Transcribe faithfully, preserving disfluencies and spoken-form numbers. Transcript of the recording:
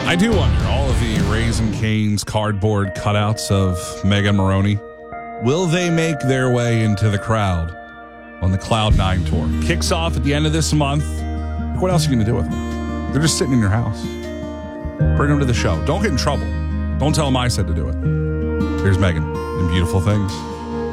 I do wonder, all of the Raising Cane's cardboard cutouts of Megan Maroney, will they make their way into the crowd on the Cloud nine tour? Kicks off at the end of this month. What else are you going to do with them? They're just sitting in your house. Bring them to the show. Don't get in trouble. Don't tell them I said to do it. Here's Megan in Beautiful Things.